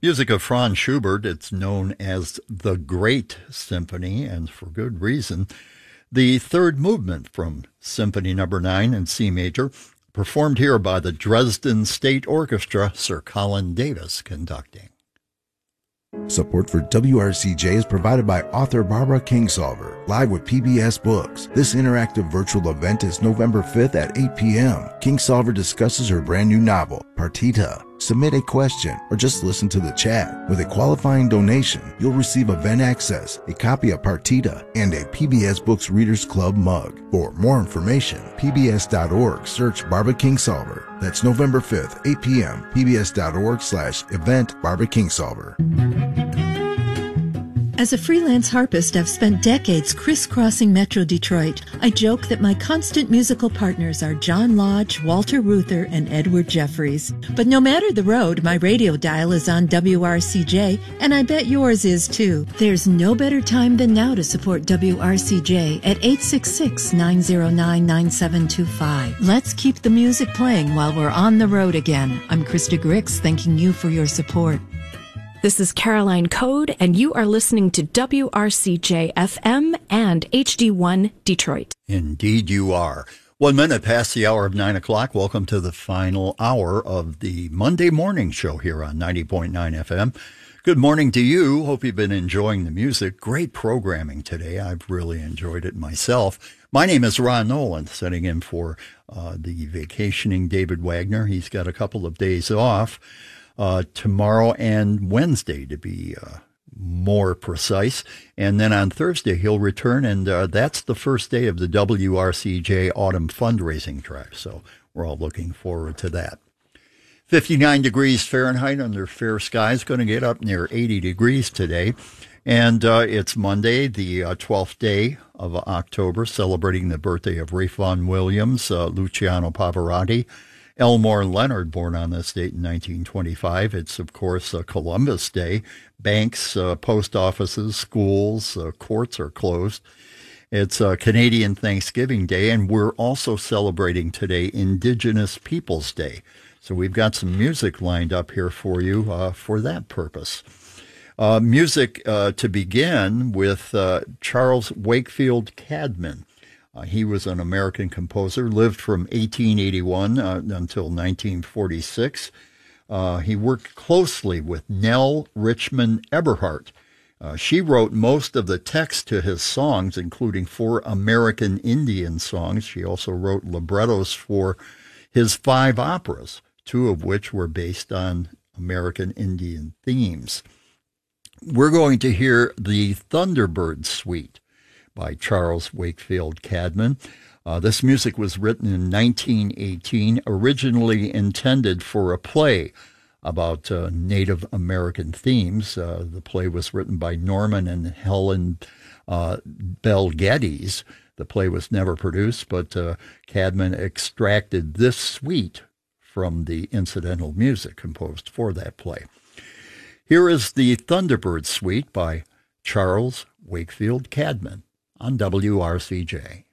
Music of Franz Schubert, it's known as the Great Symphony, and for good reason. The third movement from Symphony No. 9 in C major, performed here by the Dresden State Orchestra, Sir Colin Davis conducting. Support for WRCJ is provided by author Barbara Kingsolver, live with PBS Books. This interactive virtual event is November 5th at 8 p.m. Kingsolver discusses her brand new novel, Partita. Submit a question or just listen to the chat. With a qualifying donation, you'll receive event access, a copy of Partita, and a PBS Books Readers Club mug. For more information, pbs.org, search Barbara Kingsolver. That's November 5th, 8 p.m., pbs.org/event Barbara Kingsolver. As a freelance harpist, I've spent decades crisscrossing Metro Detroit. I joke that my constant musical partners are John Lodge, Walter Reuther, and Edward Jeffries. But no matter the road, my radio dial is on WRCJ, and I bet yours is too. There's no better time than now to support WRCJ at 866-909-9725. Let's keep the music playing while we're on the road again. I'm Krista Grix, thanking you for your support. This is Caroline Code, and you are listening to WRCJ FM and HD1 Detroit. Indeed you are. 1 minute past the hour of 9 o'clock. Welcome to the final hour of the Monday morning show here on 90.9 FM. Good morning to you. Hope you've been enjoying the music. Great programming today. I've really enjoyed it myself. My name is Ron Nolan, sitting in for the vacationing David Wagner. He's got a couple of days off. Tomorrow and Wednesday, to be more precise. And then on Thursday, he'll return, and that's the first day of the WRCJ Autumn Fundraising Drive. So we're all looking forward to that. 59 degrees Fahrenheit under fair skies, going to get up near 80 degrees today. And it's Monday, the 12th day of October, celebrating the birthday of Ralph Vaughan Williams, Luciano Pavarotti, Elmore Leonard, born on this date in 1925. It's, of course, Columbus Day. Banks, post offices, schools, courts are closed. It's Canadian Thanksgiving Day, and we're also celebrating today Indigenous Peoples Day. So we've got some music lined up here for you for that purpose. Music to begin with Charles Wakefield Cadman. He was an American composer, lived from 1881 until 1946. He worked closely with Nell Richmond Eberhardt. She wrote most of the text to his songs, including 4 American Indian songs. She also wrote librettos for his 5 operas, 2 of which were based on American Indian themes. We're going to hear the Thunderbird Suite by Charles Wakefield Cadman. This music was written in 1918, originally intended for a play about Native American themes. The play was written by Norman and Helen Bell Geddes. The play was never produced, but Cadman extracted this suite from the incidental music composed for that play. Here is the Thunderbird Suite by Charles Wakefield Cadman on WRCJ.